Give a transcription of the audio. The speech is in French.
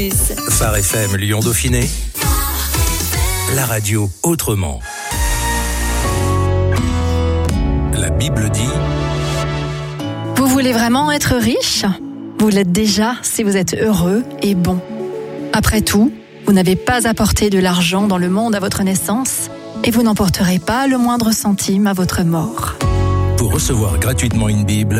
Phare FM Lyon-Dauphiné, la radio autrement. La Bible dit... Vous voulez vraiment être riche ? Vous l'êtes déjà si vous êtes heureux et bon. Après tout, vous n'avez pas apporté de l'argent dans le monde à votre naissance et vous n'emporterez pas le moindre centime à votre mort. Pour recevoir gratuitement une Bible,